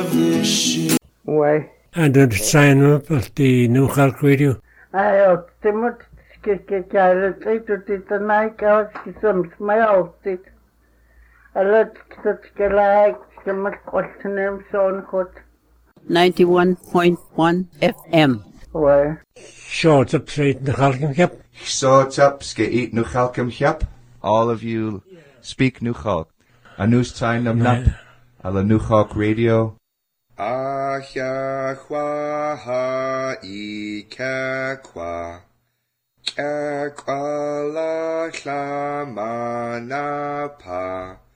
Why? And did sign up at the New Halk Radio? I Timot Skikkalet, it a night out, some smell it. I let it like some name son hot. 91.1 FM. Why? Short up straight the Halkim Cap. Short up, eat nu Halkim Cap. All of you speak nu Halk. A news time nam nap. A la New Halk Radio. Ahya hwa ha I kakwa. Kakwa la hla manapa.